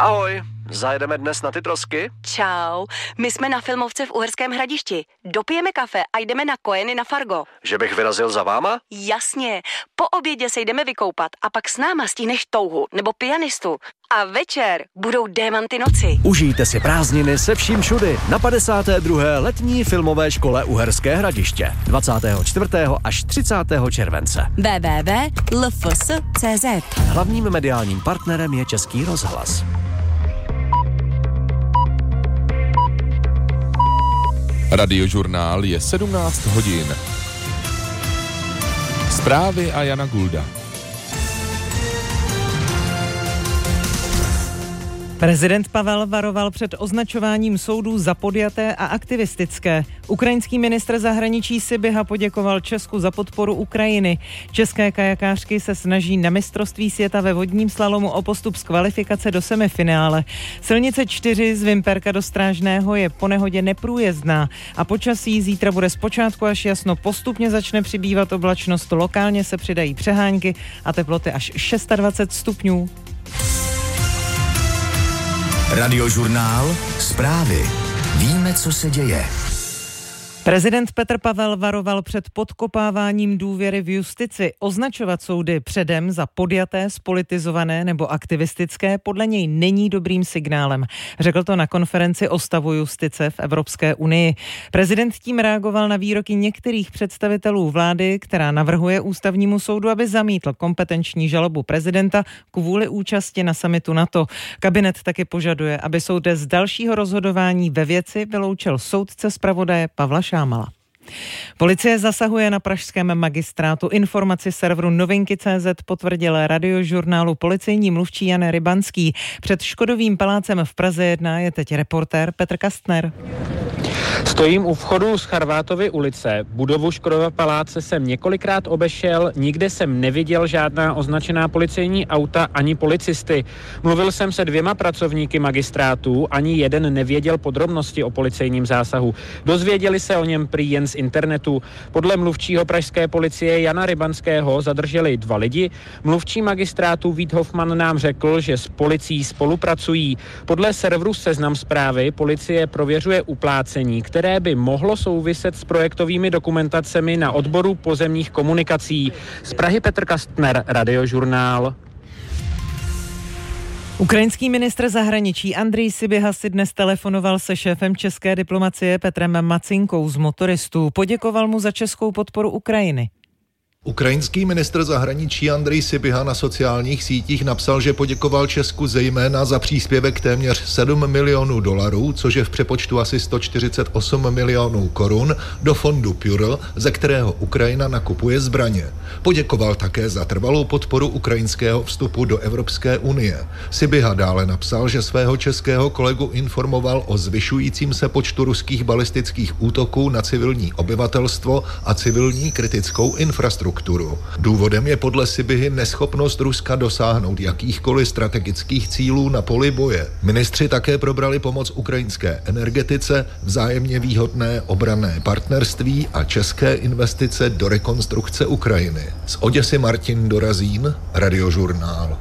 Ahoj, zajedeme dnes na ty trosky? Čau, my jsme na filmovce v Uherském Hradišti. Dopijeme kafe a jdeme na Kojeny na Fargo. Že bych vyrazil za váma? Jasně, po obědě se jdeme vykoupat a pak s náma stihneš touhu nebo pianistu. A večer budou Démanty noci. Užijte si prázdniny se vším všudy na 52. letní filmové škole Uherské Hradiště 24. až 30. července. www.lfs.cz. Hlavním mediálním partnerem je Český rozhlas. Radiožurnál je 17 hodin. Zprávy a Jana Gulda. Prezident Pavel varoval před označováním soudů za podjaté a aktivistické. Ukrajinský ministr zahraničí Sybiha poděkoval Česku za podporu Ukrajiny. České kajakářky se snaží na mistrovství světa ve vodním slalomu o postup z kvalifikace do semifinále. Silnice 4 z Vimperka do Strážného je po nehodě neprůjezdná a počasí zítra bude zpočátku až jasno, postupně začne přibývat oblačnost, lokálně se přidají přehánky a teploty až 26 stupňů. Radiožurnál, zprávy. Víme, co se děje. Prezident Petr Pavel varoval před podkopáváním důvěry v justici. Označovat soudy předem za podjaté, spolitizované nebo aktivistické podle něj není dobrým signálem. Řekl to na konferenci o stavu justice v Evropské unii. Prezident tím reagoval na výroky některých představitelů vlády, která navrhuje ústavnímu soudu, aby zamítl kompetenční žalobu prezidenta kvůli účasti na summitu NATO. Kabinet taky požaduje, aby soud z dalšího rozhodování ve věci vyloučil soudce zpravodaje Pavla Šámala. Policie zasahuje na pražském magistrátu. Informaci serveru Novinky.cz potvrdil Radiožurnálu policejní mluvčí Jan Rybanský. Před Škodovým palácem v Praze 1 je teď reportér Petr Kastner. Stojím u vchodu z Charvátovy ulice. Budovu Škodova paláce jsem několikrát obešel, nikde jsem neviděl žádná označená policejní auta ani policisty. Mluvil jsem se 2 pracovníky magistrátu, ani jeden nevěděl podrobnosti o policejním zásahu. Dozvěděli se o něm prý jen z internetu. Podle mluvčího pražské policie Jana Rybanského zadrželi 2 lidi. Mluvčí magistrátu Vít Hofman nám řekl, že s policií spolupracují. Podle serveru Seznam Zprávy policie prověřuje uplácení, které by mohlo souviset s projektovými dokumentacemi na odboru pozemních komunikací. Z Prahy Petr Kastner, Radiožurnál. Ukrajinský ministr zahraničí Andrej Sybiha si dnes telefonoval se šéfem české diplomacie Petrem Macinkou z Motoristů. Poděkoval mu za českou podporu Ukrajiny. Ukrajinský ministr zahraničí Andrej Sybiha na sociálních sítích napsal, že poděkoval Česku zejména za příspěvek téměř $7 milionů, což je v přepočtu asi 148 milionů korun, do fondu PURL, ze kterého Ukrajina nakupuje zbraně. Poděkoval také za trvalou podporu ukrajinského vstupu do Evropské unie. Sybiha dále napsal, že svého českého kolegu informoval o zvyšujícím se počtu ruských balistických útoků na civilní obyvatelstvo a civilní kritickou infrastrukturu. Důvodem je podle Sybihy neschopnost Ruska dosáhnout jakýchkoliv strategických cílů na poli boje. Ministři také probrali pomoc ukrajinské energetice, vzájemně výhodné obranné partnerství a české investice do rekonstrukce Ukrajiny. Z Oděsy Martin Dorazín, Radiožurnál.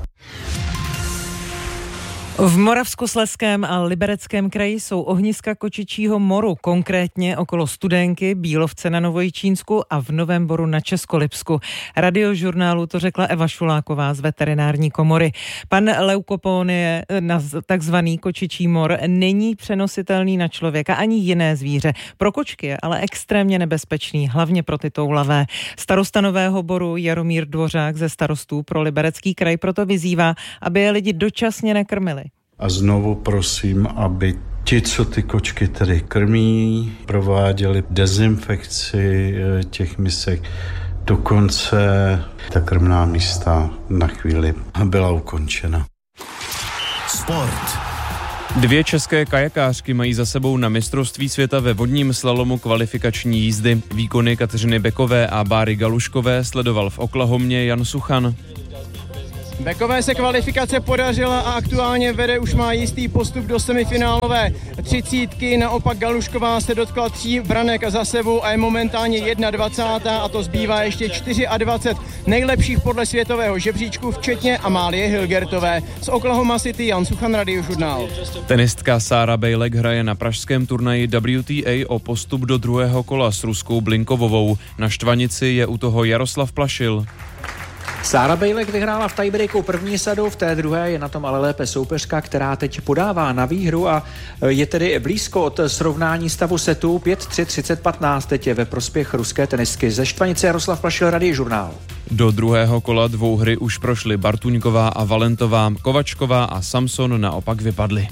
V Moravskoslezském a Libereckém kraji jsou ohniska kočičího moru, konkrétně okolo Studénky, Bílovce na Novojčínsku a v Novém Boru na Českolipsku. Radiožurnálu to řekla Eva Šuláková z veterinární komory. Pan Leukoponie, takzvaný kočičí mor, není přenositelný na člověka ani jiné zvíře. Pro kočky je ale extrémně nebezpečný, hlavně pro ty toulavé. Starosta Nového Boru Jaromír Dvořák ze starostů pro Liberecký kraj proto vyzývá, aby je lidi dočasně nekrmili. A znovu prosím, aby ti, co ty kočky tedy krmí, prováděli dezinfekci těch misek. Dokonce ta krmná místa na chvíli byla ukončena. Sport. 2 české kajakářky mají za sebou na mistrovství světa ve vodním slalomu kvalifikační jízdy. Výkony Kateřiny Bekové a Báry Galuškové sledoval v Oklahomě Jan Suchan. Bekové se kvalifikace podařila a aktuálně vede, už má jistý postup do semifinálové 30. Naopak Galušková se dotkla 3 branek za sebou a je momentálně 21. a to zbývá ještě 24 nejlepších podle světového žebříčku, včetně Amálie Hilgertové. Z Oklahoma City Jan Suchan, Radiožurnál. Tenistka Sára Bejlek hraje na pražském turnaji WTA o postup do druhého kola s Ruskou Blinkovovou. Na štvanici je u toho Jaroslav Plašil. Sára Bejlek vyhrála v tiebreaku první sadu, v té druhé je na tom ale lépe soupeřka, která teď podává na výhru a je tedy blízko od srovnání stavu setů 5-3, 30-15. Teď je ve prospěch ruské tenistky. Ze štvanice Jaroslav Plašil, Radiožurnál. Do druhého kola dvouhry už prošly Bartuňková a Valentová, Kovačková a Samson naopak vypadly.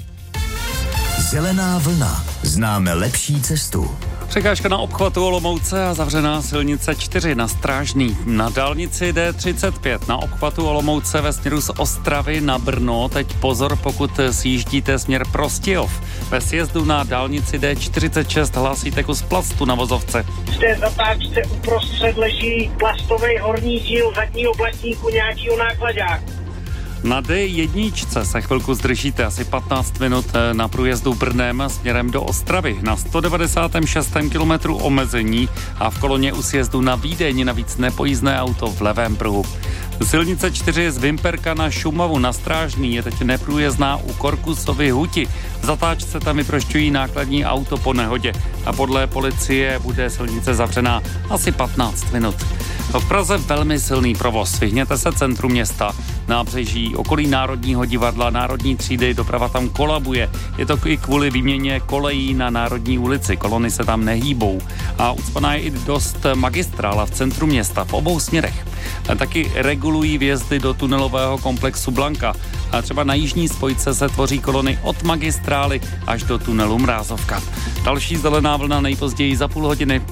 Zelená vlna. Známe lepší cestu. Překážka na obchvatu Olomouce a zavřená silnice 4 na Strážný. Na dálnici D35 na obchvatu Olomouce ve směru z Ostravy na Brno. Teď pozor, pokud sjíždíte směr Prostějov. Ve sjezdu na dálnici D46 hlásíte kus plastu na vozovce. V té zatáčce uprostřed leží plastový horní díl zadního blatníku nějakýho nákladáku. Na D1 se chvilku zdržíte asi 15 minut na průjezdu Brnem směrem do Ostravy. Na 196. kilometru omezení a v koloně u sjezdu na Vídeň navíc nepojízdné auto v levém pruhu. Silnice 4 z Vimperka na Šumavu na Strážný je teď neprůjezdná u Korkusovy Huti. V zatáčce tam vyprošťují nákladní auto po nehodě a podle policie bude silnice zavřená asi 15 minut. V Praze velmi silný provoz. Vyhněte se centru města. Nábřeží, okolí Národního divadla, Národní třídy, doprava tam kolabuje. Je to i kvůli výměně kolejí na Národní ulici. Kolony se tam nehýbou. A ucpaná je i dost magistrála v centru města v obou směrech. A taky regulují vjezdy do tunelového komplexu Blanka. A třeba na jižní spojce se tvoří kolony od magistrály až do tunelu Mrázovka. Další zelená vlna nejpozději za půl hodiny.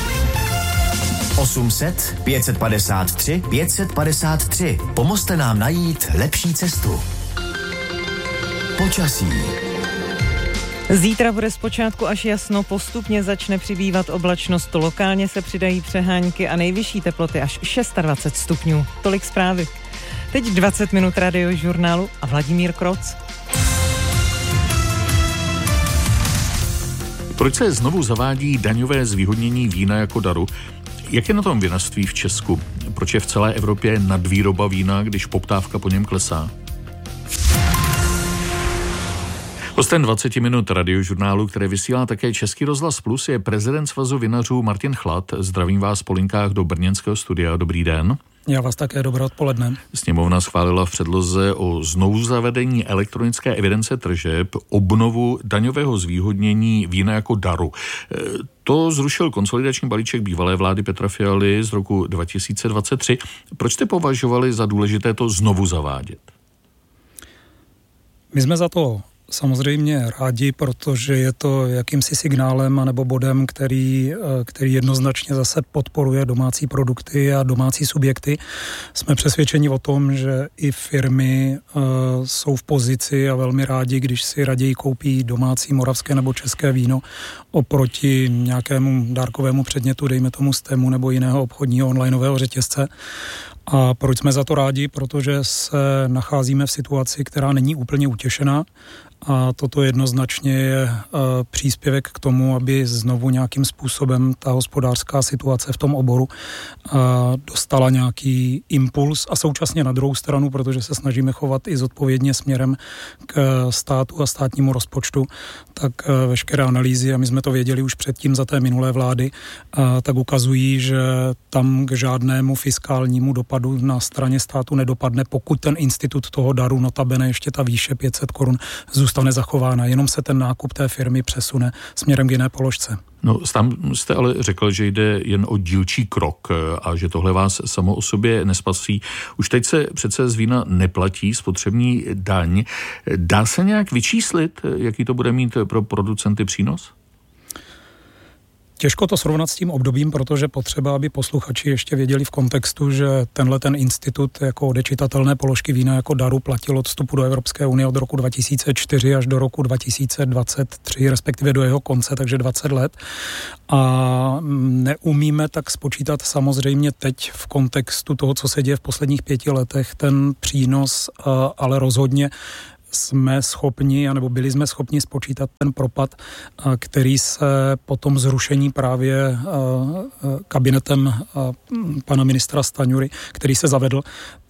800 553 553. Pomozte nám najít lepší cestu. Počasí. Zítra bude zpočátku až jasno, postupně začne přibývat oblačnost, lokálně se přidají přehánky a nejvyšší teploty až 26 stupňů. Tolik zprávy. Teď 20 minut Radiožurnálu a Vladimír Kroc. Proč se znovu zavádí daňové zvýhodnění vína jako daru? Jak je na tom vinařství v Česku? Proč je v celé Evropě nadvýroba vína, když poptávka po něm klesá? Hostem 20 minut Radiožurnálu, které vysílá také Český rozhlas Plus, je prezident Svazu vinařů Martin Chlad. Zdravím vás po linkách do brněnského studia. Dobrý den. Já vás také, dobré odpoledne. Sněmovna schválila v předloze o znovuzavedení elektronické evidence tržeb obnovu daňového zvýhodnění vína jako daru. To zrušil konsolidační balíček bývalé vlády Petra Fialy z roku 2023. Proč jste považovali za důležité to znovu zavádět? My jsme za to samozřejmě rádi, protože je to jakýmsi signálem anebo bodem, který jednoznačně zase podporuje domácí produkty a domácí subjekty. Jsme přesvědčeni o tom, že i firmy jsou v pozici a velmi rádi, když si raději koupí domácí moravské nebo české víno oproti nějakému dárkovému předmětu, dejme tomu z Temu nebo jiného obchodního onlineového řetězce. A proč jsme za to rádi? Protože se nacházíme v situaci, která není úplně utěšená. A toto jednoznačně je příspěvek k tomu, aby znovu nějakým způsobem ta hospodářská situace v tom oboru dostala nějaký impuls a současně na druhou stranu, protože se snažíme chovat i zodpovědně směrem k státu a státnímu rozpočtu, tak veškeré analýzy, a my jsme to věděli už předtím za té minulé vlády, tak ukazují, že tam k žádnému fiskálnímu dopadu na straně státu nedopadne, pokud ten institut toho daru, notabene ještě ta výše 500 korun, zůstane zachována, jenom se ten nákup té firmy přesune směrem k jiné položce. No, tam jste ale řekl, že jde jen o dílčí krok a že tohle vás samo o sobě nespasí. Už teď se přece z vína neplatí spotřební daň. Dá se nějak vyčíslit, jaký to bude mít pro producenty přínos? Těžko to srovnat s tím obdobím, protože potřeba, aby posluchači ještě věděli v kontextu, že ten institut jako odečitatelné položky vína jako daru platil od vstupu do Evropské unie od roku 2004 až do roku 2023, respektive do jeho konce, takže 20 let. A neumíme tak spočítat samozřejmě teď v kontextu toho, co se děje v posledních 5 letech, ten přínos, ale rozhodně jsme schopni, anebo byli jsme schopni spočítat ten propad, který se po tom zrušení právě kabinetem pana ministra Staňury, který se zavedl,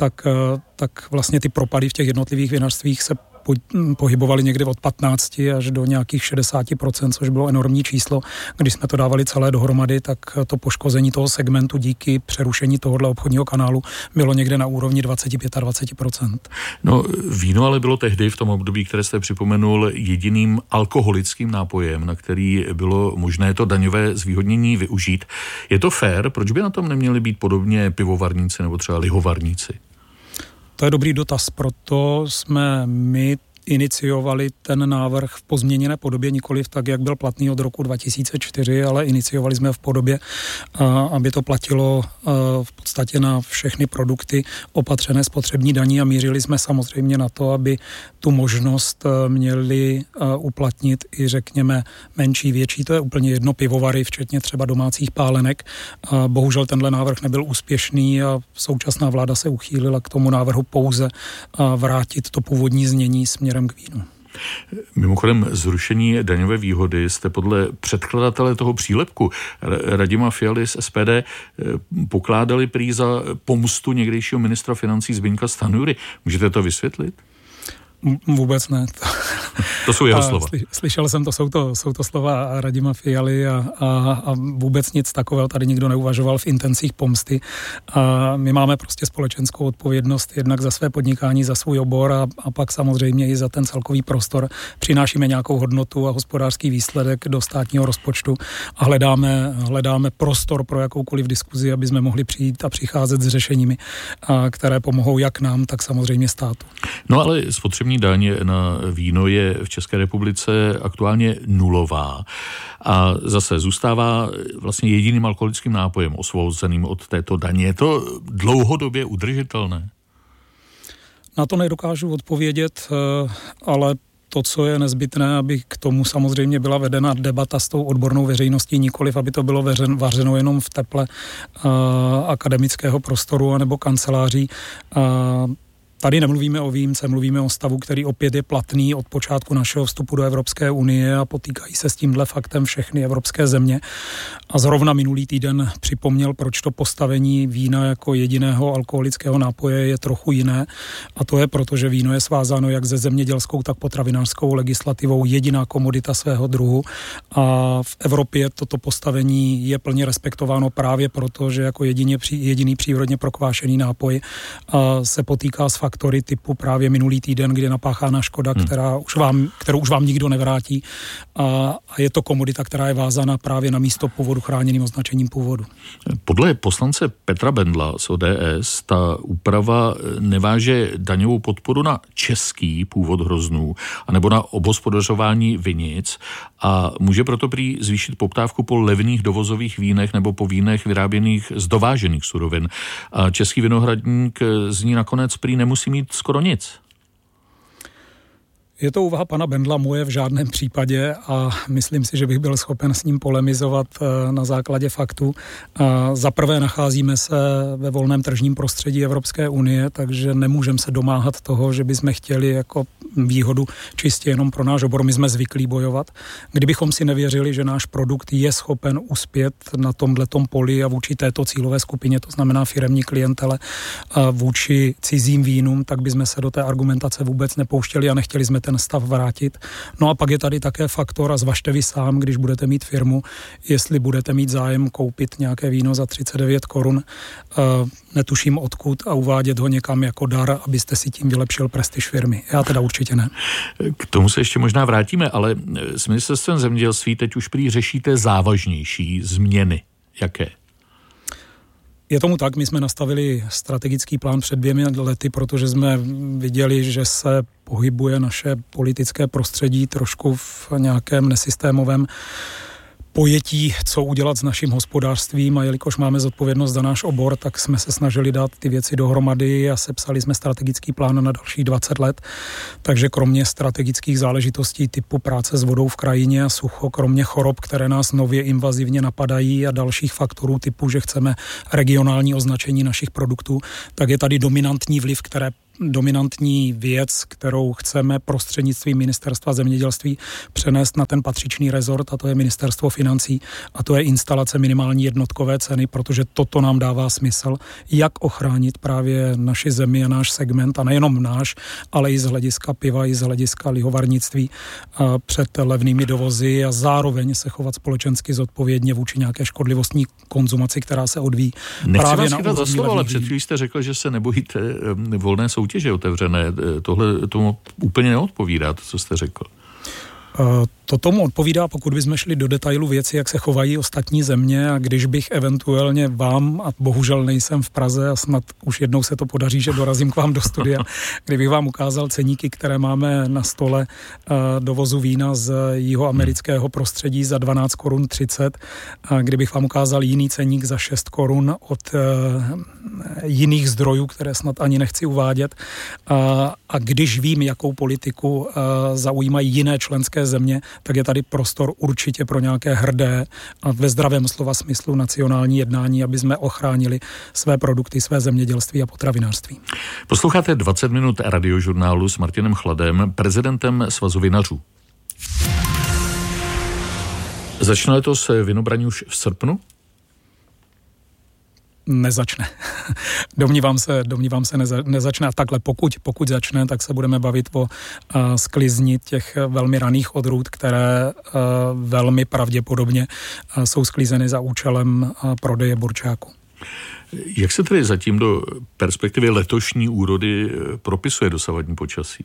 tak vlastně ty propady v těch jednotlivých vinařstvích se pohybovali někdy od 15 až do nějakých 60%, což bylo enormní číslo. Když jsme to dávali celé dohromady, tak to poškození toho segmentu díky přerušení tohohle obchodního kanálu bylo někde na úrovni 25-20%. No, víno ale bylo tehdy v tom období, které jste připomenul, jediným alkoholickým nápojem, na který bylo možné to daňové zvýhodnění využít. Je to fér? Proč by na tom neměli být podobně pivovarníci nebo třeba lihovarníci? To je dobrý dotaz, proto jsme my iniciovali ten návrh v pozměněné podobě, nikoliv tak, jak byl platný od roku 2004, ale iniciovali jsme v podobě, aby to platilo v podstatě na všechny produkty opatřené spotřební daní a mířili jsme samozřejmě na to, aby tu možnost měli uplatnit i řekněme menší, větší, to je úplně jedno, pivovary, včetně třeba domácích pálenek. Bohužel tenhle návrh nebyl úspěšný a současná vláda se uchýlila k tomu návrhu pouze vrátit to původní znění směrem k vínu. Mimochodem zrušení daňové výhody jste podle předkladatele toho přílepku Radima Fialy z SPD pokládali prý za pomstu někdejšího ministra financí Zbyňka Stanjury. Můžete to vysvětlit? Vůbec ne. To jsou jeho slova. Slyšel jsem to, jsou to slova Radima Fialy a vůbec nic takového tady nikdo neuvažoval v intencích pomsty. A my máme prostě společenskou odpovědnost jednak za své podnikání, za svůj obor a pak samozřejmě i za ten celkový prostor. Přinášíme nějakou hodnotu a hospodářský výsledek do státního rozpočtu a hledáme prostor pro jakoukoliv diskuzi, aby jsme mohli přijít a přicházet s řešeními, které pomohou jak nám, tak samozřejmě státu. No ale spotřební daň na víno je v České republice aktuálně nulová a zase zůstává vlastně jediným alkoholickým nápojem osvobozeným od této daně. Je to dlouhodobě udržitelné? Na to nedokážu odpovědět, ale to, co je nezbytné, aby k tomu samozřejmě byla vedena debata s tou odbornou veřejností, nikoliv, aby to bylo vařeno jenom v teple akademického prostoru anebo kanceláří. Tady nemluvíme o výjimce, mluvíme o stavu, který opět je platný od počátku našeho vstupu do Evropské unie a potýkají se s tímhle faktem všechny evropské země. A zrovna minulý týden připomněl, proč to postavení vína jako jediného alkoholického nápoje je trochu jiné. A to je proto, že víno je svázáno jak se zemědělskou, tak potravinářskou legislativou, jediná komodita svého druhu. A v Evropě toto postavení je plně respektováno právě proto, že jako jediný přírodně prokvášený nápoj se potýká s faktory typu právě minulý týden, kdy je napáchána škoda, kterou už vám nikdo nevrátí. A je to komodita, která je vázána právě na místo původu chráněným označením původu. Podle poslance Petra Bendla z ODS ta úprava neváže daňovou podporu na český původ hroznů anebo na obhospodařování vinic a může proto prý zvýšit poptávku po levných dovozových vínech nebo po vínech vyráběných z dovážených surovin. A český vinohradník z ní nakonec prý nemusí mít skoro nic. Je to úvaha pana Bendla, moje v žádném případě a myslím si, že bych byl schopen s ním polemizovat na základě faktů. Za prvé nacházíme se ve volném tržním prostředí Evropské unie, takže nemůžeme se domáhat toho, že bychom chtěli jako výhodu čistě jenom pro náš obor. My jsme zvyklí bojovat. Kdybychom si nevěřili, že náš produkt je schopen uspět na tomhletom poli a vůči této cílové skupině, to znamená firemní klientele, a vůči cizím vínům, tak bychom se do té argumentace vůbec nepouštěli a nechtěli jsme ten stav vrátit. No a pak je tady také faktor, a zvažte vy sám, když budete mít firmu, jestli budete mít zájem koupit nějaké víno za 39 korun, netuším odkud, a uvádět ho někam jako dar, abyste si tím vylepšil prestiž firmy. Já teda určitě ne. K tomu se ještě možná vrátíme, ale s ministerstvem zemědělství teď už prý řešíte závažnější změny. Jaké? Je tomu tak, my jsme nastavili strategický plán před 2 lety, protože jsme viděli, že se pohybuje naše politické prostředí trošku v nějakém nesystémovém pojetí, co udělat s naším hospodářstvím, a jelikož máme zodpovědnost za náš obor, tak jsme se snažili dát ty věci dohromady a sepsali jsme strategický plán na dalších 20 let. Takže kromě strategických záležitostí typu práce s vodou v krajině a sucho, kromě chorob, které nás nově invazivně napadají, a dalších faktorů typu, že chceme regionální označení našich produktů, tak je tady dominantní věc, kterou chceme prostřednictvím Ministerstva zemědělství přenést na ten patřičný rezort, a to je Ministerstvo financí, a to je instalace minimální jednotkové ceny, protože toto nám dává smysl, jak ochránit právě naši zemi a náš segment, a nejenom náš, ale i z hlediska piva, i z hlediska lihovarnictví před levnými dovozy, a zároveň se chovat společensky zodpovědně vůči nějaké škodlivostní konzumaci, která se odvíjí právě na úrovni. Ale před chvílí jste řekl, že se nebojíte volné soutěže otevřené. Tohle tomu úplně neodpovídá, to, co jste řekl. To tomu odpovídá, pokud bychom šli do detailu věci, jak se chovají ostatní země, a když bych eventuálně vám, a bohužel nejsem v Praze a snad už jednou se to podaří, že dorazím k vám do studia, kdybych vám ukázal ceníky, které máme na stole dovozu vína z jihoamerického prostředí za 12 korun 30, a kdybych vám ukázal jiný ceník za 6 korun od jiných zdrojů, které snad ani nechci uvádět, a když vím, jakou politiku zaujímají jiné členské země, tak je tady prostor určitě pro nějaké hrdé a ve zdravém slova smyslu nacionální jednání, aby jsme ochránili své produkty, své zemědělství a potravinářství. Posloucháte 20 minut radiožurnálu s Martinem Chladem, prezidentem Svazu vinařů. Začne letos vinobraní už v srpnu? Nezačne. Domnívám se nezačne. A takhle, pokud začne, tak se budeme bavit o sklizni těch velmi raných odrůd, které velmi pravděpodobně jsou sklizeny za účelem prodeje burčáku. Jak se tedy zatím do perspektivy letošní úrody propisuje dosavadní počasí?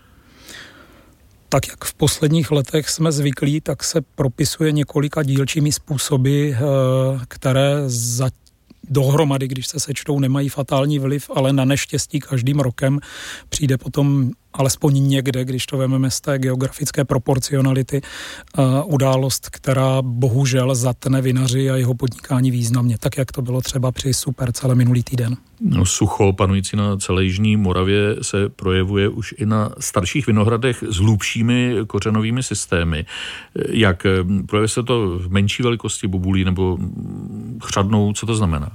Tak jak v posledních letech jsme zvyklí, tak se propisuje několika dílčími způsoby, které dohromady, když se sečtou, nemají fatální vliv, ale na neštěstí každým rokem přijde potom alespoň někde, když to vezmeme z té geografické proporcionality, událost, která bohužel zatne vinaři a jeho podnikání významně, tak jak to bylo třeba při Supercele minulý týden. No, sucho panující na celé jižní Moravě se projevuje už i na starších vinohradech s hlubšími kořenovými systémy. Jak projevuje se to v menší velikosti bobulí nebo chřadnou? Co to znamená?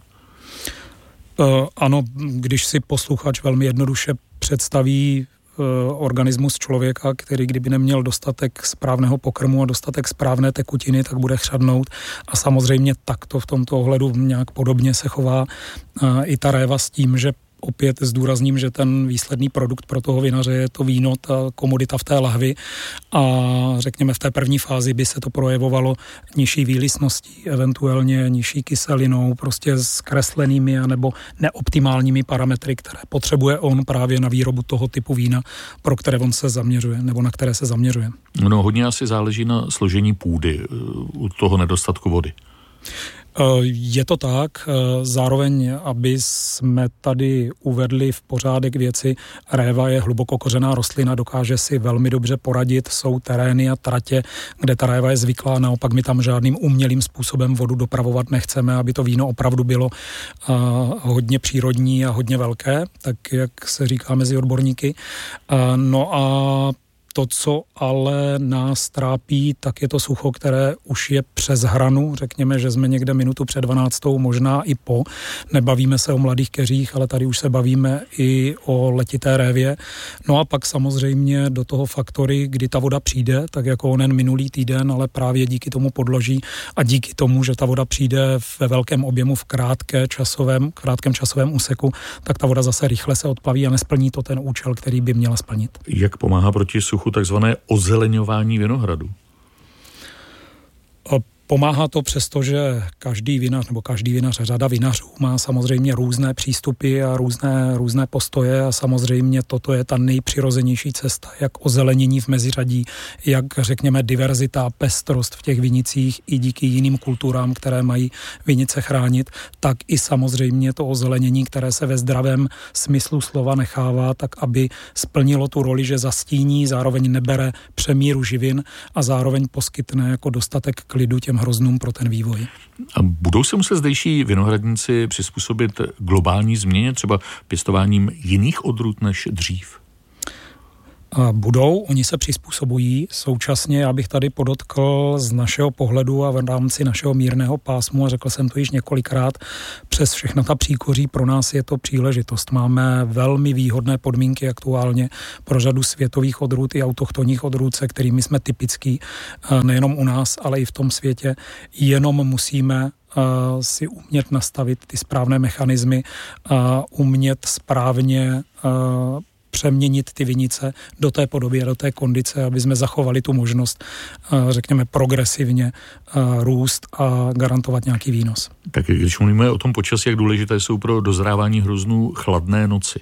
Ano, když si posluchač velmi jednoduše představí organismus člověka, který kdyby neměl dostatek správného pokrmu a dostatek správné tekutiny, tak bude chřadnout, a samozřejmě takto v tomto ohledu nějak podobně se chová i ta réva, s tím, že opět zdůrazním, že ten výsledný produkt pro toho vinaře je to víno, ta komodita v té lahvi, a řekněme v té první fázi by se to projevovalo nižší výlisností, eventuálně nižší kyselinou, prostě zkreslenými anebo neoptimálními parametry, které potřebuje on právě na výrobu toho typu vína, pro které on se zaměřuje, nebo na které se zaměřuje. No, hodně asi záleží na složení půdy u toho nedostatku vody. Je to tak, zároveň, aby jsme tady uvedli v pořádek věci, réva je hlubokokořenná rostlina, dokáže si velmi dobře poradit, jsou terény a tratě, kde ta réva je zvyklá, naopak my tam žádným umělým způsobem vodu dopravovat nechceme, aby to víno opravdu bylo hodně přírodní a hodně velké, tak jak se říká mezi odborníky. No a to, co ale nás trápí, tak je to sucho, které už je přes hranu. Řekněme, že jsme někde minutu před 12, možná i po. Nebavíme se o mladých keřích, ale tady už se bavíme i o letité révě. No a pak samozřejmě do toho faktory, kdy ta voda přijde, tak jako onen minulý týden, ale právě díky tomu podloží a díky tomu, že ta voda přijde ve velkém objemu v krátkém časovém úseku, tak ta voda zase rychle se odplaví a nesplní to ten účel, který by měla splnit. Jak pomáhá proti suchu takzvané ozeleňování vinohradu? Pomáhá to přesto, že každý vinař, řada vinařů má samozřejmě různé přístupy a různé postoje, a samozřejmě toto je ta nejpřirozenější cesta, jak ozelenění v meziřadí, jak řekněme diverzita, pestrost v těch vinicích i díky jiným kulturám, které mají vinice chránit, tak i samozřejmě to ozelenění, které se ve zdravém smyslu slova nechává, tak aby splnilo tu roli, že zastíní, zároveň nebere přemíru živin a zároveň poskytne jako dostatek klidu těm Hroznům pro ten vývoj. A budou se muset zdejší vinohradníci přizpůsobit globální změně, třeba pěstováním jiných odrůd než dřív? Budou, oni se přizpůsobují. Současně já bych tady podotkl z našeho pohledu a v rámci našeho mírného pásmu, a řekl jsem to již několikrát, přes všechna ta příkoří pro nás je to příležitost. Máme velmi výhodné podmínky aktuálně pro řadu světových odrůd i autochtonních odrůd, se kterými jsme typický nejenom u nás, ale i v tom světě. Jenom musíme si umět nastavit ty správné mechanismy, umět správně přeměnit ty vinice do té podoby a do té kondice, aby jsme zachovali tu možnost, řekněme, progresivně růst a garantovat nějaký výnos. Tak když mluvíme o tom počasí, jak důležité jsou pro dozrávání hroznů chladné noci?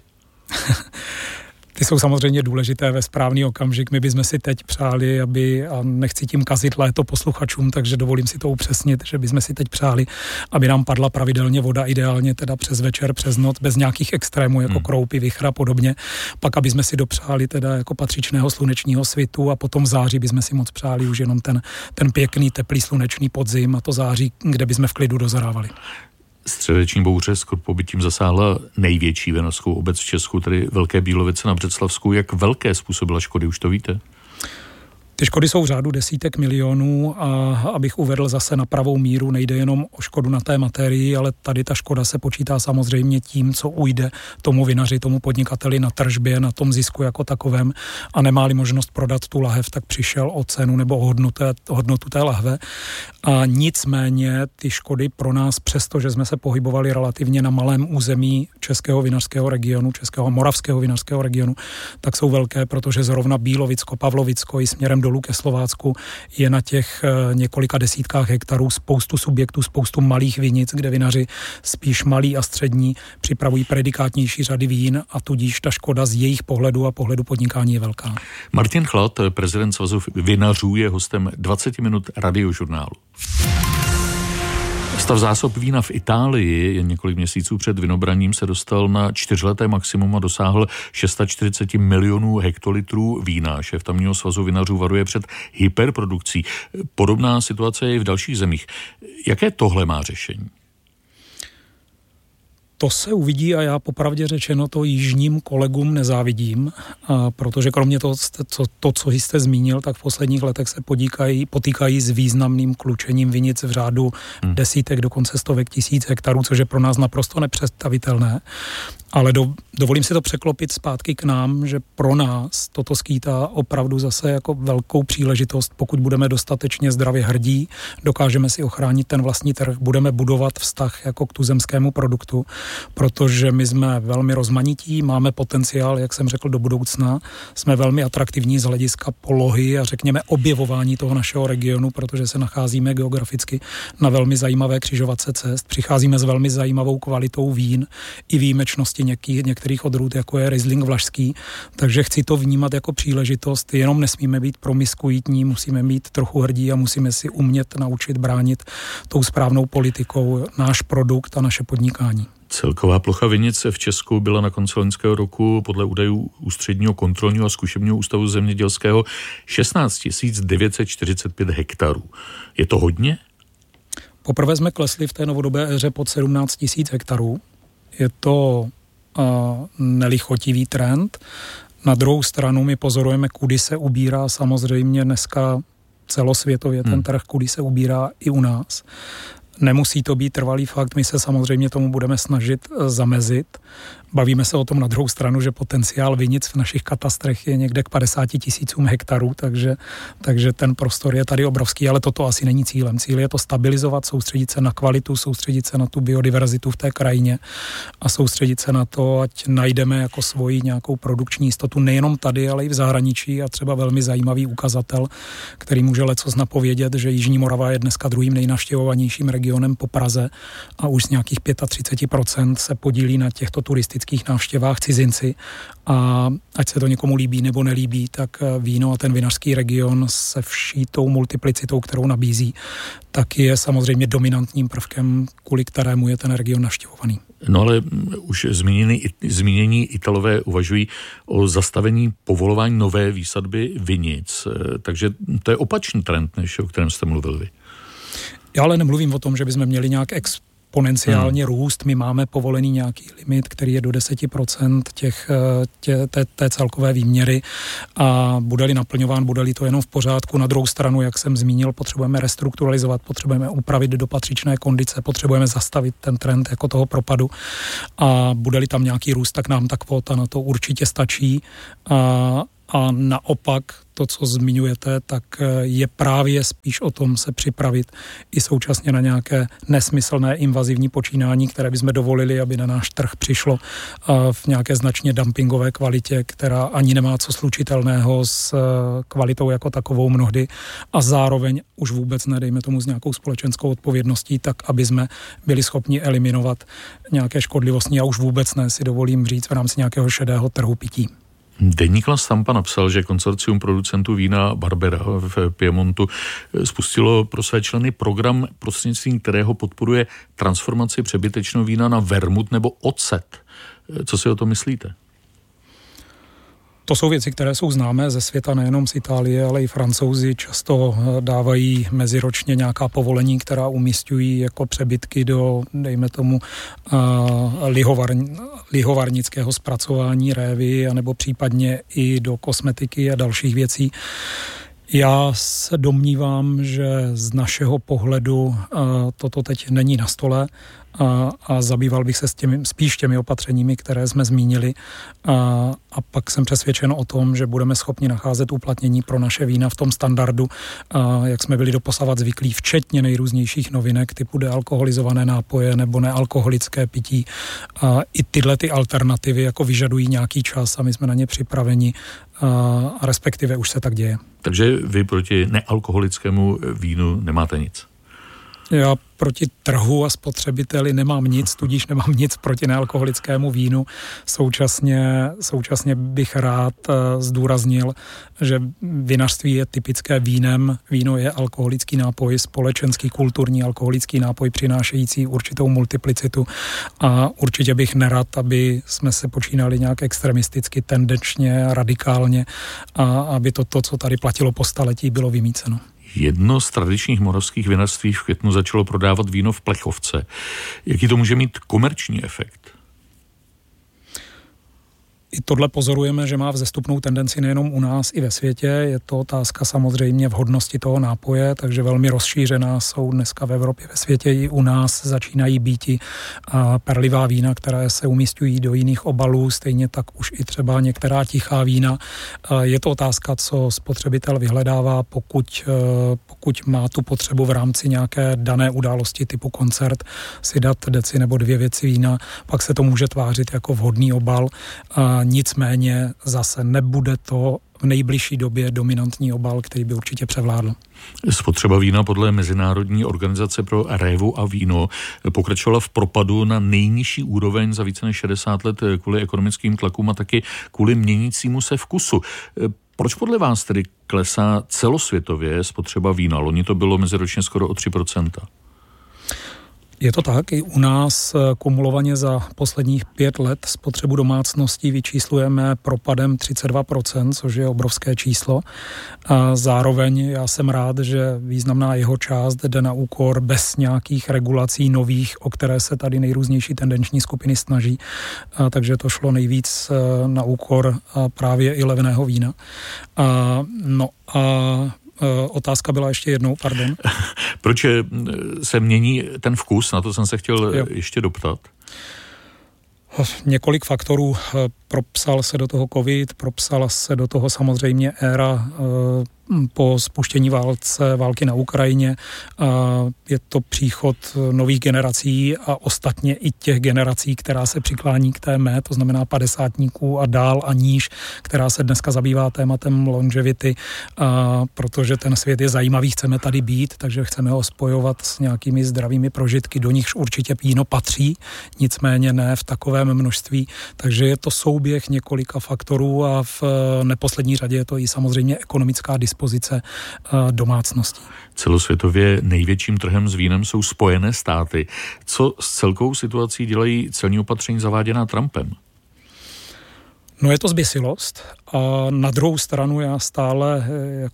Ty jsou samozřejmě důležité ve správný okamžik. My bychom si teď přáli, a nechci tím kazit léto posluchačům, takže dovolím si to upřesnit, že bychom si teď přáli, aby nám padla pravidelně voda, ideálně teda přes večer, přes noc, bez nějakých extrémů, jako kroupy, vichra a podobně. Pak, aby jsme si dopřáli teda jako patřičného slunečního svitu a potom v září bychom si moc přáli už jenom ten pěkný, teplý slunečný podzim a to září, kde bychom v klidu dozrávali. Středeční bouře s krpobytím zasáhla největší vinařskou obec v Česku, tedy Velké Bílovice na Břeclavsku. Jak velké způsobila škody, už to víte? Ty škody jsou v řádu desítek milionů a abych uvedl zase na pravou míru, nejde jenom o škodu na té materii, ale tady ta škoda se počítá samozřejmě tím, co ujde tomu vinaři, tomu podnikateli na tržbě, na tom zisku jako takovém a nemá-li možnost prodat tu lahev, tak přišel o cenu nebo o hodnotu té lahve. A nicméně ty škody pro nás, přestože jsme se pohybovali relativně na malém území českého vinařského regionu, českého moravského vinařského regionu, tak jsou velké, protože zrovna Bílovicko, Pavlovicko i směrem dolů ke Slovácku je na těch několika desítkách hektarů spoustu subjektů, spoustu malých vinic, kde vinaři spíš malí a střední připravují predikátnější řady vín a tudíž ta škoda z jejich pohledu a pohledu podnikání je velká. Martin Chlad, prezident Svazu vinařů, je hostem 20 minut radiožurnálu. Stav zásob vína v Itálii jen několik měsíců před vinobraním se dostal na 4leté maximum a dosáhl 640 milionů hektolitrů vína. Šéf tamního svazu vinařů varuje před hyperprodukcí. Podobná situace je i v dalších zemích. Jaké tohle má řešení? To se uvidí a já popravdě řečeno to jižním kolegům nezávidím, protože kromě toho, co jste zmínil, tak v posledních letech se potýkají s významným klučením vinic v řádu desítek, dokonce stovek tisíc hektarů, což je pro nás naprosto nepředstavitelné. Ale dovolím si to překlopit zpátky k nám, že pro nás toto skýtá opravdu zase jako velkou příležitost, pokud budeme dostatečně zdravě hrdí, dokážeme si ochránit ten vlastní trh, budeme budovat vztah jako k tuzemskému produktu, protože my jsme velmi rozmanití, máme potenciál, jak jsem řekl, do budoucna, jsme velmi atraktivní z hlediska polohy a řekněme objevování toho našeho regionu, protože se nacházíme geograficky na velmi zajímavé křižovatce cest, přicházíme s velmi zajímavou kvalitou vín i výjimečnosti některých odrůd, jako je Riesling vlašský, takže chci to vnímat jako příležitost, jenom nesmíme být promiskuitní, musíme být trochu hrdí a musíme si umět naučit bránit tou správnou politikou náš produkt a naše podnikání. Celková plocha vinic v Česku byla na konci loňského roku podle údajů Ústředního kontrolního a zkušebního ústavu zemědělského 16 945 hektarů. Je to hodně? Poprvé jsme klesli v té novodobé éře pod 17 000 hektarů. Je to nelichotivý trend. Na druhou stranu my pozorujeme, kudy se ubírá samozřejmě dneska celosvětově ten trh, kudy se ubírá i u nás. Nemusí to být trvalý fakt, my se samozřejmě tomu budeme snažit zamezit. Bavíme se o tom na druhou stranu, že potenciál vinic v našich katastrech je někde k 50 000 hektarů, takže ten prostor je tady obrovský, ale toto asi není cílem. Cíl je to stabilizovat, soustředit se na kvalitu, soustředit se na tu biodiverzitu v té krajině a soustředit se na to, ať najdeme jako svoji nějakou produkční jistotu nejenom tady, ale i v zahraničí a třeba velmi zajímavý ukazatel, který může lecos napovědět, že Jižní Morava je dneska druhým nejnavštěvovanějším regionem po Praze a už z nějakých 35% se podílí na těchto turistických návštěvách cizinci a ať se to někomu líbí nebo nelíbí, tak víno a ten vinařský region se vší tou multiplicitou, kterou nabízí, tak je samozřejmě dominantním prvkem, kvůli kterému je ten region navštěvovaný. No ale už zmínění Italové uvažují o zastavení povolování nové výsadby vinic, takže to je opačný trend, než o kterém jste mluvil vy. Já ale nemluvím o tom, že bychom měli nějak exponenciálně růst. My máme povolený nějaký limit, který je do 10% té celkové výměry a bude-li naplňován, bude-li to jenom v pořádku. Na druhou stranu, jak jsem zmínil, potřebujeme restrukturalizovat, potřebujeme upravit do patřičné kondice, potřebujeme zastavit ten trend jako toho propadu a bude-li tam nějaký růst, tak nám ta kvóta na to určitě stačí. A naopak to, co zmiňujete, tak je právě spíš o tom se připravit i současně na nějaké nesmyslné invazivní počínání, které bychom dovolili, aby na náš trh přišlo v nějaké značně dumpingové kvalitě, která ani nemá co slučitelného s kvalitou jako takovou mnohdy a zároveň už vůbec nedejme tomu s nějakou společenskou odpovědností, tak aby jsme byli schopni eliminovat nějaké škodlivosti a už vůbec ne, si dovolím říct, v rámci nějakého šedého trhu pití. Deník La Stampa napsal, že konsorcium producentů vína Barbera v Piemontu spustilo pro své členy program, prostřednictvím kterého podporuje transformaci přebytečného vína na vermut nebo ocet. Co si o to myslíte? To jsou věci, které jsou známé ze světa, nejenom z Itálie, ale i Francouzi často dávají meziročně nějaká povolení, která umisťují jako přebytky do, dejme tomu, lihovarnického zpracování révy, anebo případně i do kosmetiky a dalších věcí. Já se domnívám, že z našeho pohledu toto teď není na stole a zabýval bych se spíš těmi opatřeními, které jsme zmínili a pak jsem přesvědčen o tom, že budeme schopni nacházet uplatnění pro naše vína v tom standardu, jak jsme byli doposavat zvyklí, včetně nejrůznějších novinek typu dealkoholizované nápoje nebo nealkoholické pití. I tyhle ty alternativy jako vyžadují nějaký čas a my jsme na ně připraveni a respektive už se tak děje. Takže vy proti nealkoholickému vínu nemáte nic? Já proti trhu a spotřebiteli nemám nic, tudíž nemám nic proti nealkoholickému vínu. Současně bych rád zdůraznil, že vinařství je typické vínem. Víno je alkoholický nápoj, společenský, kulturní alkoholický nápoj přinášející určitou multiplicitu a určitě bych nerad, aby jsme se počínali nějak extremisticky, tendenčně, radikálně a aby to, co tady platilo po staletí, bylo vymýceno. Jedno z tradičních moravských vinařství v květnu začalo prodávat víno v plechovce. Jaký to může mít komerční efekt? I tohle pozorujeme, že má vzestupnou tendenci nejenom u nás, i ve světě. Je to otázka samozřejmě vhodnosti toho nápoje, takže velmi rozšířená jsou dneska v Evropě, ve světě i u nás začínají býti perlivá vína, které se umísťují do jiných obalů, stejně tak už i třeba některá tichá vína. Je to otázka, co spotřebitel vyhledává, pokud má tu potřebu v rámci nějaké dané události typu koncert si dát deci nebo 2 věci vína, pak se to může tvářit jako vhodný obal. Nicméně zase nebude to v nejbližší době dominantní obal, který by určitě převládl. Spotřeba vína podle Mezinárodní organizace pro révu a víno pokračovala v propadu na nejnižší úroveň za více než 60 let kvůli ekonomickým tlakům a taky kvůli měnícímu se vkusu. Proč podle vás tedy klesá celosvětově spotřeba vína? Loni to bylo meziročně skoro o 3%. Je to tak, i u nás kumulovaně za posledních 5 let spotřebu domácností vyčíslujeme propadem 32%, což je obrovské číslo. A zároveň já jsem rád, že významná jeho část jde na úkor bez nějakých regulací nových, o které se tady nejrůznější tendenční skupiny snaží. Takže to šlo nejvíc na úkor právě i levného vína. Otázka byla ještě jednou, pardon. Proč se mění ten vkus? Na to jsem se chtěl ještě doptat. Několik faktorů. Propsal se do toho covid, propsala se do toho samozřejmě éra po spuštění války na Ukrajině. Je to příchod nových generací a ostatně i těch generací, která se přiklání k té mé, to znamená 50-tníků a dál a níž, která se dneska zabývá tématem longevity, protože ten svět je zajímavý, chceme tady být, takže chceme ho spojovat s nějakými zdravými prožitky, do nichž určitě víno patří, nicméně ne v takovém množství, takže je to souběh několika faktorů a v neposlední řadě je to i samozřejmě ekonomická dispozice domácností. Celosvětově největším trhem s vínem jsou Spojené státy. Co s celkovou situací dělají celní opatření zaváděná Trumpem? No je to zběsilost a na druhou stranu já stále jako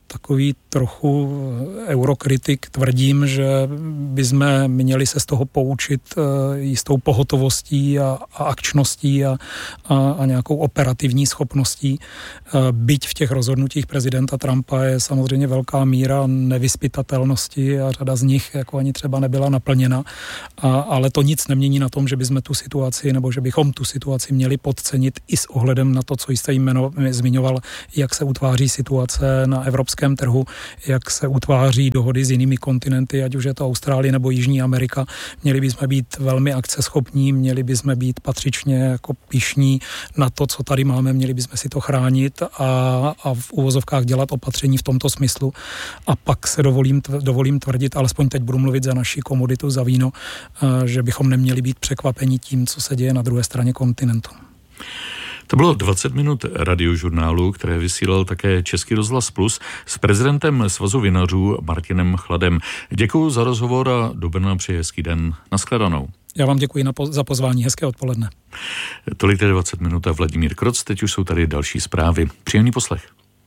takový trochu eurokritik tvrdím, že bychom měli se z toho poučit jistou pohotovostí a akčností a nějakou operativní schopností. Byť v těch rozhodnutích prezidenta Trumpa je samozřejmě velká míra nevyzpytatelnosti a řada z nich jako ani třeba nebyla naplněna, ale to nic nemění na tom, že bychom tu situaci nebo že bychom tu situaci měli podcenit i s ohledem na to, co jste zmiňoval, jak se utváří situace na evropském trhu, jak se utváří dohody s jinými kontinenty, ať už je to Austrálie nebo Jižní Amerika. Měli bychom být velmi akceschopní, měli bychom být patřičně jako pyšní na to, co tady máme, měli bychom si to chránit a v uvozovkách dělat opatření v tomto smyslu. A pak se dovolím tvrdit, alespoň teď budu mluvit za naši komoditu, za víno, že bychom neměli být překvapeni tím, co se děje na druhé straně kontinentu. To bylo 20 minut radiožurnálu, které vysílal také Český rozhlas Plus s prezidentem Svazu vinařů Martinem Chladem. Děkuji za rozhovor a do Brna přeji hezký den. Nashledanou. Já vám děkuji za pozvání. Hezké odpoledne. Tolik tedy 20 minut a Vladimír Kroc. Teď už jsou tady další zprávy. Příjemný poslech.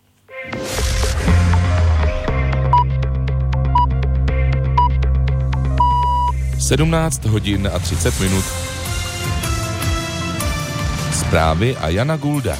Sedmnáct hodin a 30 minut. Zprávy a Jana Gulda.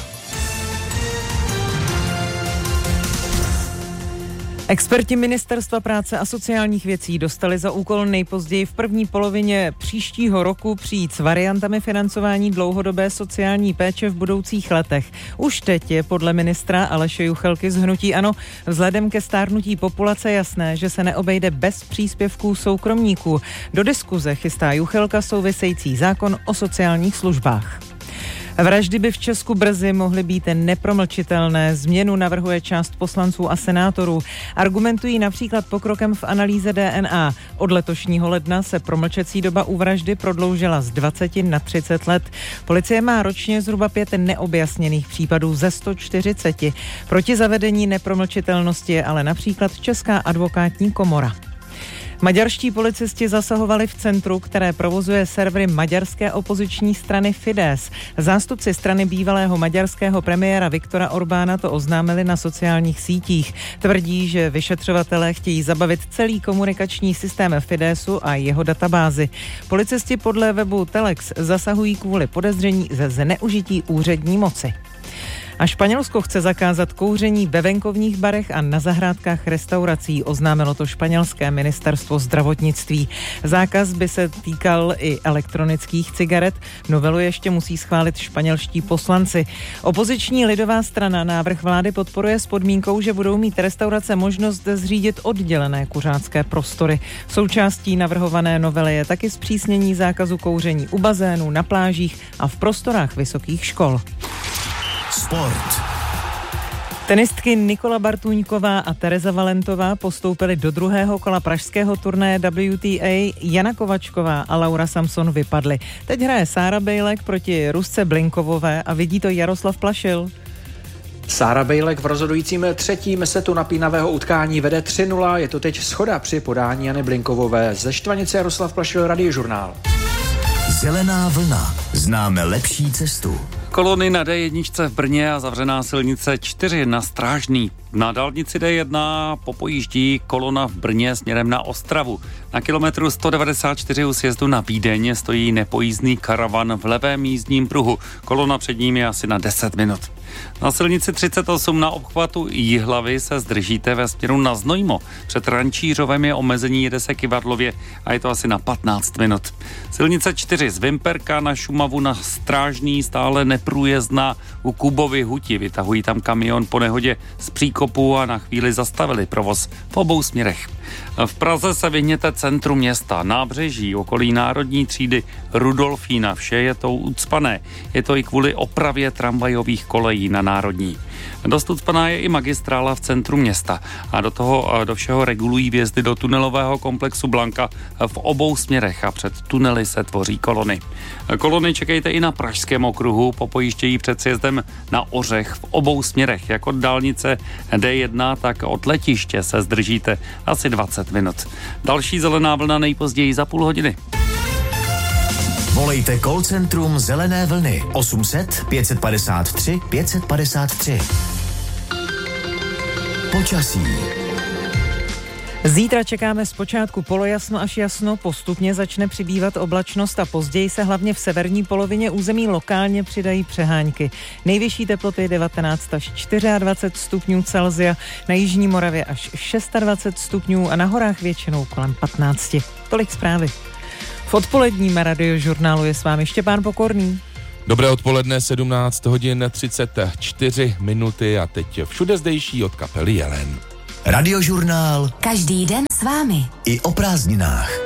Experti Ministerstva práce a sociálních věcí dostali za úkol nejpozději v první polovině příštího roku přijít s variantami financování dlouhodobé sociální péče v budoucích letech. Už teď je podle ministra Aleše Juchelky z hnutí ANO vzhledem ke stárnutí populace jasné, že se neobejde bez příspěvků soukromníků. Do diskuze chystá Juchelka související zákon o sociálních službách. Vraždy by v Česku brzy mohly být nepromlčitelné. Změnu navrhuje část poslanců a senátorů. Argumentují například pokrokem v analýze DNA. Od letošního ledna se promlčecí doba u vraždy prodloužila z 20 na 30 let. Policie má ročně zhruba 5 neobjasněných případů ze 140. Proti zavedení nepromlčitelnosti je ale například Česká advokátní komora. Maďarští policisti zasahovali v centru, které provozuje servery maďarské opoziční strany Fidesz. Zástupci strany bývalého maďarského premiéra Viktora Orbána to oznámili na sociálních sítích. Tvrdí, že vyšetřovatelé chtějí zabavit celý komunikační systém Fideszu a jeho databázi. Policisti podle webu Telex zasahují kvůli podezření ze zneužití úřední moci. A Španělsko chce zakázat kouření ve venkovních barech a na zahrádkách restaurací, oznámilo to španělské ministerstvo zdravotnictví. Zákaz by se týkal i elektronických cigaret. Novelu ještě musí schválit španělští poslanci. Opoziční lidová strana návrh vlády podporuje s podmínkou, že budou mít restaurace možnost zřídit oddělené kuřácké prostory. Součástí navrhované novely je taky zpřísnění zákazu kouření u bazénů, na plážích a v prostorách vysokých škol. Sport. Tenistky Nikola Bartuňková a Tereza Valentová postoupily do druhého kola pražského turnaje WTA. Jana Kovačková a Laura Samson vypadly. Teď hraje Sára Bejlek proti Rusce Blinkovové a vidí to Jaroslav Plašil. Sára Bejlek v rozhodujícím třetím setu napínavého utkání vede 3-0. Je to teď shoda při podání Jany Blinkovové. Ze Štvanice Jaroslav Plašil, Radiožurnál. Zelená vlna. Známe lepší cestu. Kolony na D1 v Brně a zavřená silnice 4 na Strážný. Na dálnici D1 popojíždí kolona v Brně směrem na Ostravu. Na kilometru 194 u sjezdu na Vídeň stojí nepojízdný karavan v levém jízdním pruhu. Kolona před ním je asi na 10 minut. Na silnici 38 na obchvatu Jihlavy se zdržíte ve směru na Znojmo. Před Rančířovem je omezení, jede se Kyvadlově a je to asi na 15 minut. Silnice 4 z Vimperka na Šumavu na Strážný stále neprůjezdná u Kubovy Huti. Vytahují tam kamion po nehodě z příkopu a na chvíli zastavili provoz v obou směrech. V Praze se vyhněte centru města, nábřeží, okolí Národní třídy Rudolfína. Vše je to ucpané. Je to i kvůli opravě tramvajových kolejí na Národní. Dost ucpaná je i magistrála v centru města a do všeho regulují vjezdy do tunelového komplexu Blanka v obou směrech a před tunely se tvoří kolony. Kolony čekejte i na Pražském okruhu, popojíždějí před sjezdem na Ořech v obou směrech, jak od dálnice D1, tak od letiště se zdržíte asi 20 minut. Další zelená vlna nejpozději za půl hodiny. Volejte call centrum Zelené vlny 800 553 553. Počasí. Zítra čekáme zpočátku polojasno až jasno, postupně začne přibývat oblačnost a později se hlavně v severní polovině území lokálně přidají přehánky. Nejvyšší teploty 19 až 24 stupňů Celsia, na jižní Moravě až 26 stupňů a na horách většinou kolem 15. Tolik zprávy. V odpoledním radiožurnálu je s vámi Štěpán Pokorný. Dobré odpoledne, 17 hodin 34 minuty a teď všude zdejší od kapely Jelen. Radiožurnál Každý den s vámi. i o prázdninách.